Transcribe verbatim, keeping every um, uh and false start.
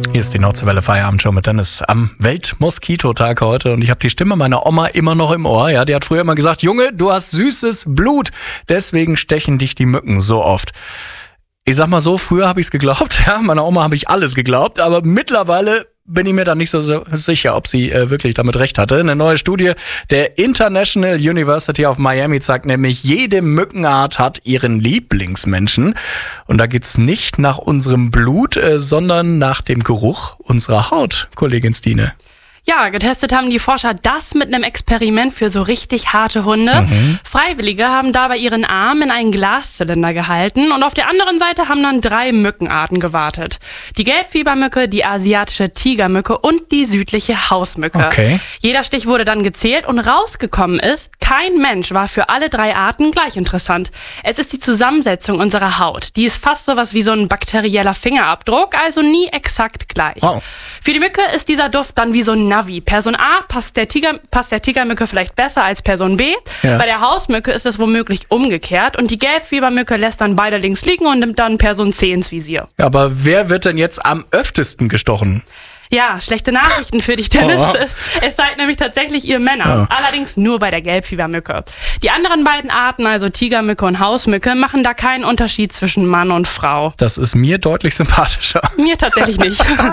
Hier ist die Nordseewelle Feierabendshow mit Dennis am Weltmoskitotag heute und ich habe die Stimme meiner Oma immer noch im Ohr. Ja, die hat früher immer gesagt, Junge, du hast süßes Blut, deswegen stechen dich die Mücken so oft. Ich sag mal so, früher habe ich es geglaubt, ja, meiner Oma habe ich alles geglaubt, aber mittlerweile bin ich mir da nicht so sicher, ob sie äh, wirklich damit recht hatte. Eine neue Studie der International University of Miami zeigt nämlich, jede Mückenart hat ihren Lieblingsmenschen. Und da geht's nicht nach unserem Blut, äh, sondern nach dem Geruch unserer Haut, Kollegin Stine. Ja, getestet haben die Forscher das mit einem Experiment für so richtig harte Hunde. Mhm. Freiwillige haben dabei ihren Arm in einen Glaszylinder gehalten und auf der anderen Seite haben dann drei Mückenarten gewartet. Die Gelbfiebermücke, die asiatische Tigermücke und die südliche Hausmücke. Okay. Jeder Stich wurde dann gezählt und rausgekommen ist, kein Mensch war für alle drei Arten gleich interessant. Es ist die Zusammensetzung unserer Haut. Die ist fast sowas wie so ein bakterieller Fingerabdruck, also nie exakt gleich. Wow. Für die Mücke ist dieser Duft dann wie so ein Navi. Person A passt der, Tiger, passt der Tigermücke vielleicht besser als Person B. Ja. Bei der Hausmücke ist es womöglich umgekehrt und die Gelbfiebermücke lässt dann beide links liegen und nimmt dann Person C ins Visier. Ja, aber wer wird denn jetzt am öftesten gestochen? Ja, schlechte Nachrichten für dich, Dennis. Oh. Es seid nämlich tatsächlich ihr Männer. Oh. Allerdings nur bei der Gelbfiebermücke. Die anderen beiden Arten, also Tigermücke und Hausmücke, machen da keinen Unterschied zwischen Mann und Frau. Das ist mir deutlich sympathischer. Mir tatsächlich nicht.